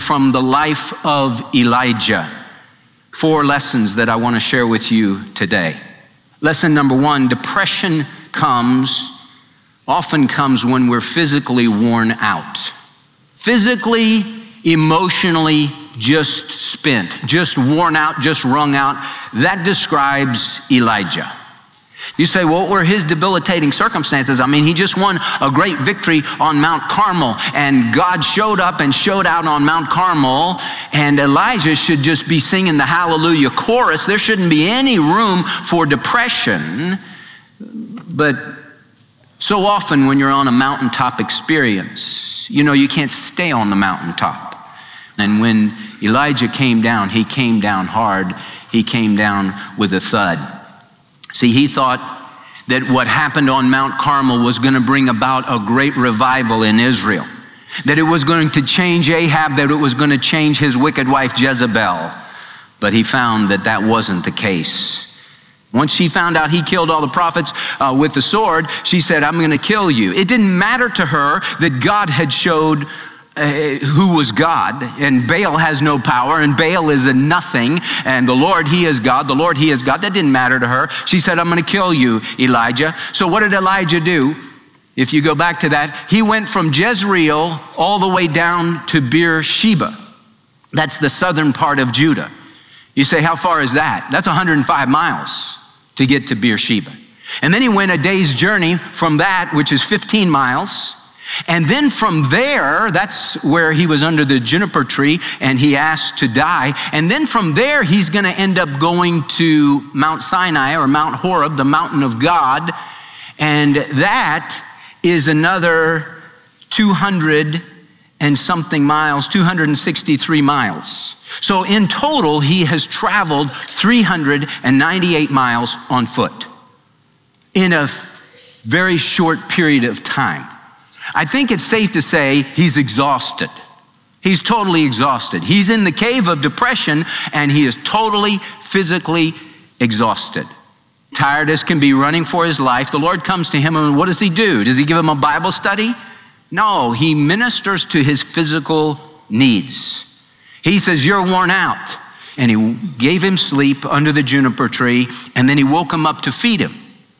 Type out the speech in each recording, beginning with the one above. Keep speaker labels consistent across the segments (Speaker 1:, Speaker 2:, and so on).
Speaker 1: from the life of Elijah. 4 lessons that I want to share with you today. Lesson number 1, depression often comes when we're physically worn out. Physically, emotionally, just spent, just worn out, just wrung out. That describes Elijah. You say, well, what were his debilitating circumstances? I mean, he just won a great victory on Mount Carmel, and God showed up and showed out on Mount Carmel, and Elijah should just be singing the hallelujah chorus. There shouldn't be any room for depression. But so often when you're on a mountaintop experience, you can't stay on the mountaintop. And when Elijah came down, he came down hard. He came down with a thud. See, he thought that what happened on Mount Carmel was going to bring about a great revival in Israel, that it was going to change Ahab, that it was going to change his wicked wife Jezebel. But he found that that wasn't the case. Once she found out he killed all the prophets with the sword, she said, I'm going to kill you. It didn't matter to her that God had showed who was God, and Baal has no power, and Baal is a nothing, and the Lord, he is God, the Lord, he is God. That didn't matter to her. She said, I'm going to kill you, Elijah. So what did Elijah do? If you go back to that, he went from Jezreel all the way down to Beersheba. That's the southern part of Judah. You say, how far is that? That's 105 miles to get to Beersheba. And then he went a day's journey from that, which is 15 miles. And then from there, that's where he was under the juniper tree and he asked to die. And then from there, he's going to end up going to Mount Sinai or Mount Horeb, the mountain of God. And that is another 200 and something miles, 263 miles. So in total, he has traveled 398 miles on foot in a very short period of time. I think it's safe to say he's exhausted. He's totally exhausted. He's in the cave of depression and he is totally physically exhausted. Tired as can be, running for his life. The Lord comes to him and what does he do? Does he give him a Bible study? No, he ministers to his physical needs. He says, you're worn out. And he gave him sleep under the juniper tree and then he woke him up to feed him.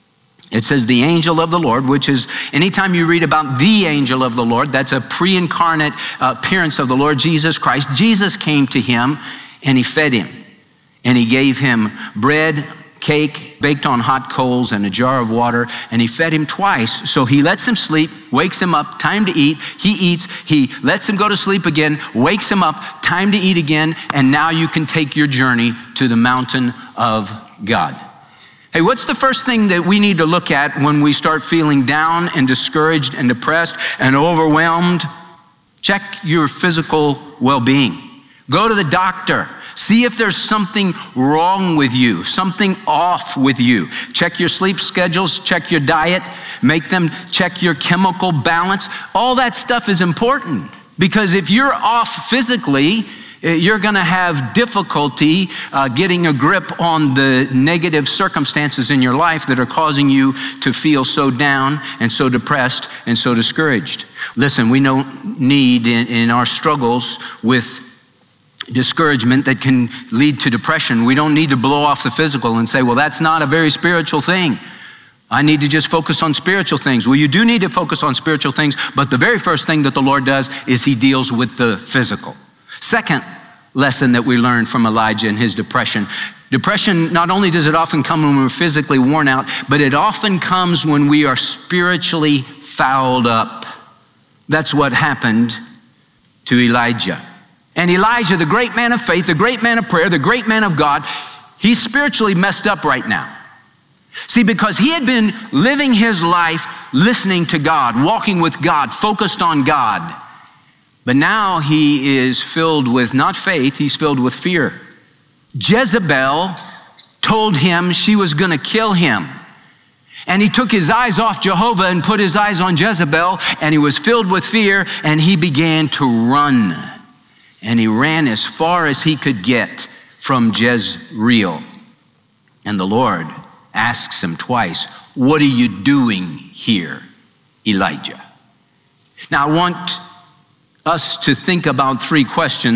Speaker 1: It says the angel of the Lord, which is, anytime you read about the angel of the Lord, that's a pre-incarnate appearance of the Lord Jesus Christ. Jesus came to him and he fed him. And he gave him bread, cake, baked on hot coals, and a jar of water. And he fed him twice. So he lets him sleep, wakes him up, time to eat. He eats, he lets him go to sleep again, wakes him up, time to eat again. And now you can take your journey to the mountain of God. Hey, what's the first thing that we need to look at when we start feeling down and discouraged and depressed and overwhelmed? Check your physical well-being. Go to the doctor. See if there's something wrong with you, something off with you. Check your sleep schedules, check your diet, make them check your chemical balance. All that stuff is important because if you're off physically, you're going to have difficulty getting a grip on the negative circumstances in your life that are causing you to feel so down and so depressed and so discouraged. Listen, we don't need in our struggles with discouragement that can lead to depression. We don't need to blow off the physical and say, well, that's not a very spiritual thing. I need to just focus on spiritual things. Well, you do need to focus on spiritual things, but the very first thing that the Lord does is he deals with the physical. Second lesson that we learned from Elijah and his depression. Depression, not only does it often come when we're physically worn out, but it often comes when we are spiritually fouled up. That's what happened to Elijah. And Elijah, the great man of faith, the great man of prayer, the great man of God, he's spiritually messed up right now. See, because he had been living his life listening to God, walking with God, focused on God. But now he is filled with not faith, he's filled with fear. Jezebel told him she was going to kill him. And he took his eyes off Jehovah and put his eyes on Jezebel, and he was filled with fear, and he began to run. And he ran as far as he could get from Jezreel. And the Lord asks him twice, what are you doing here, Elijah? Now I want us to think about 3 questions